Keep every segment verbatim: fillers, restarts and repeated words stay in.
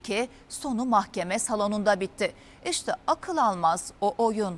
ki sonu mahkeme salonunda bitti. İşte akıl almaz o oyun.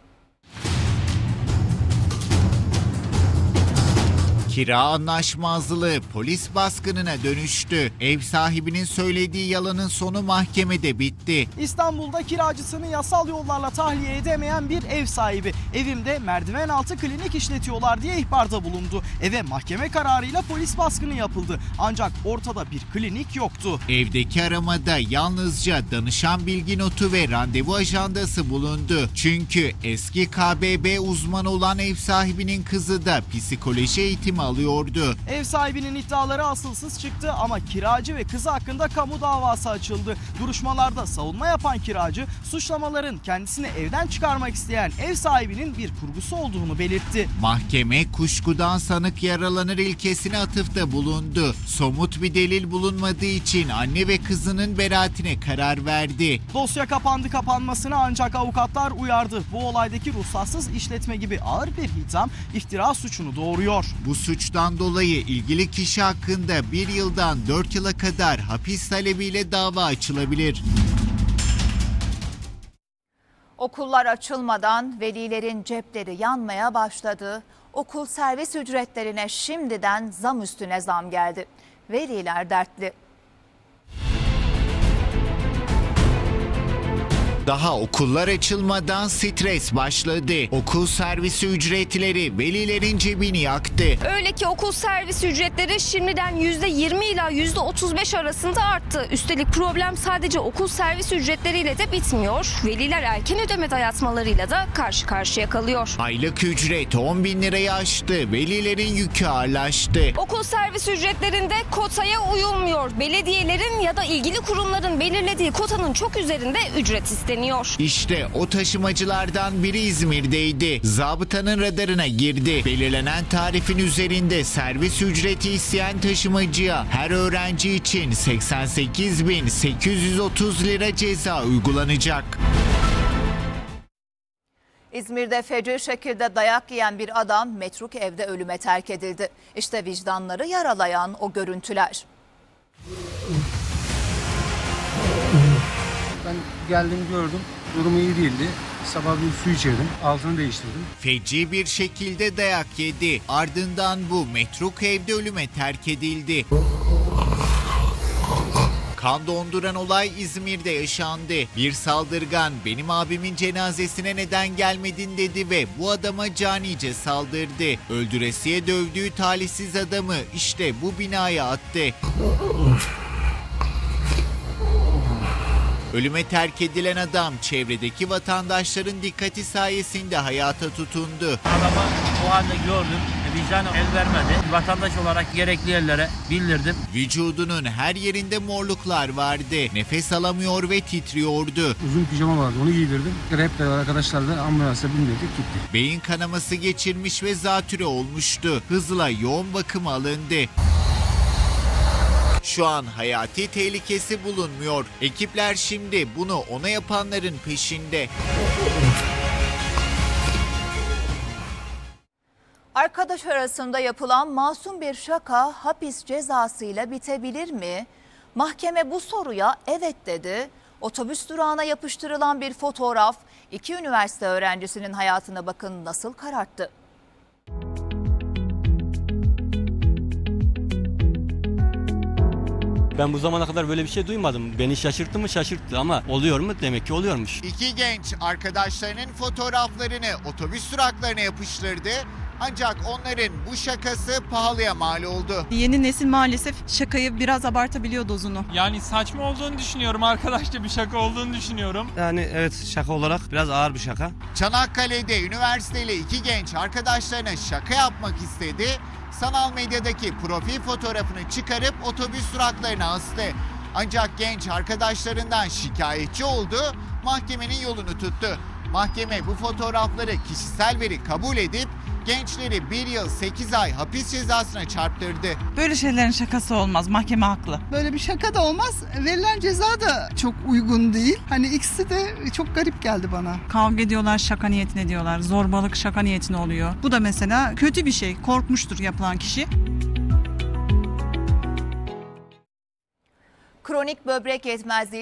Kira anlaşmazlığı polis baskınına dönüştü. Ev sahibinin söylediği yalanın sonu mahkemede bitti. İstanbul'da kiracısını yasal yollarla tahliye edemeyen bir ev sahibi evimde merdiven altı klinik işletiyorlar diye ihbarda bulundu. Eve mahkeme kararıyla polis baskını yapıldı. Ancak ortada bir klinik yoktu. Evdeki aramada yalnızca danışan bilgi notu ve randevu ajandası bulundu. Çünkü eski K B B uzmanı olan ev sahibinin kızı da psikoloji eğitimi alıyordu. Ev sahibinin iddiaları asılsız çıktı ama kiracı ve kızı hakkında kamu davası açıldı. Duruşmalarda savunma yapan kiracı suçlamaların kendisini evden çıkarmak isteyen ev sahibinin bir kurgusu olduğunu belirtti. Mahkeme kuşkudan sanık yaralanır ilkesine atıfta bulundu. Somut bir delil bulunmadığı için anne ve kızının beraatine karar verdi. Dosya kapandı kapanmasına ancak avukatlar uyardı. Bu olaydaki ruhsatsız işletme gibi ağır bir itham iftira suçunu doğuruyor. Bu suçtan dolayı ilgili kişi hakkında bir yıldan dört yıla kadar hapis talebiyle dava açılabilir. Okullar açılmadan velilerin cepleri yanmaya başladı. Okul servis ücretlerine şimdiden zam üstüne zam geldi. Veliler dertli. Daha okullar açılmadan stres başladı. Okul servisi ücretleri velilerin cebini yaktı. Öyle ki okul servis ücretleri şimdiden yüzde yirmi ila yüzde otuz beş arasında arttı. Üstelik problem sadece okul servis ücretleriyle de bitmiyor. Veliler erken ödeme dayatmalarıyla da karşı karşıya kalıyor. Aylık ücret on bin lirayı aştı. Velilerin yükü ağırlaştı. Okul servis ücretlerinde kotaya uyulmuyor. Belediyelerin ya da ilgili kurumların belirlediği kotanın çok üzerinde ücret isteniyor. İşte o taşımacılardan biri İzmir'deydi. Zabıtanın radarına girdi. Belirlenen tarifin üzerinde servis ücreti isteyen taşımacıya her öğrenci için seksen sekiz bin sekiz yüz otuz lira ceza uygulanacak. İzmir'de feci şekilde dayak yiyen bir adam metruk evde ölüme terk edildi. İşte vicdanları yaralayan o görüntüler. Ben geldim gördüm. Durumu iyi değildi. Sabah bir su içirdim. Altını değiştirdim. Feci bir şekilde dayak yedi. Ardından bu metruk evde ölüme terk edildi. Kan donduran olay İzmir'de yaşandı. Bir saldırgan benim abimin cenazesine neden gelmedin dedi ve bu adama canice saldırdı. Öldüresiye dövdüğü talihsiz adamı işte bu binaya attı. Ölüme terk edilen adam çevredeki vatandaşların dikkati sayesinde hayata tutundu. Adamı o halde gördüm. Vicdan el vermedi. Vatandaş olarak gerekli yerlere bildirdim. Vücudunun her yerinde morluklar vardı. Nefes alamıyor ve titriyordu. Uzun pijama vardı, onu giydirdim. Hep beraber arkadaşlarla ambulansa bindirdik gitti. Beyin kanaması geçirmiş ve zatürre olmuştu. Hızla yoğun bakıma alındı. Şu an hayati tehlikesi bulunmuyor. Ekipler şimdi bunu ona yapanların peşinde. Arkadaş arasında yapılan masum bir şaka hapis cezasıyla bitebilir mi? Mahkeme bu soruya evet dedi. Otobüs durağına yapıştırılan bir fotoğraf iki üniversite öğrencisinin hayatına bakın nasıl kararttı. Ben bu zamana kadar böyle bir şey duymadım. Beni şaşırttı mı şaşırttı ama oluyor mu? Demek ki oluyormuş. İki genç arkadaşlarının fotoğraflarını otobüs duraklarına yapıştırdı. Ancak onların bu şakası pahalıya mal oldu. Yeni nesil maalesef şakayı biraz abartabiliyor dozunu. Yani saçma olduğunu düşünüyorum. Arkadaşça bir şaka olduğunu düşünüyorum. Yani evet, şaka olarak biraz ağır bir şaka. Çanakkale'de üniversiteli iki genç arkadaşlarına şaka yapmak istedi. Sanal medyadaki profil fotoğrafını çıkarıp otobüs duraklarına astı. Ancak genç arkadaşlarından şikayetçi oldu, mahkemenin yolunu tuttu. Mahkeme bu fotoğrafları kişisel veri kabul edip gençleri bir yıl sekiz ay hapis cezasına çarptırdı. Böyle şeylerin şakası olmaz. Mahkeme haklı. Böyle bir şaka da olmaz. Verilen ceza da çok uygun değil. Hani ikisi de çok garip geldi bana. Kavga ediyorlar, şaka niyetine diyorlar. Zorbalık şaka niyetine oluyor. Bu da mesela kötü bir şey. Korkmuştur yapılan kişi. kronik böbrek yetmezliği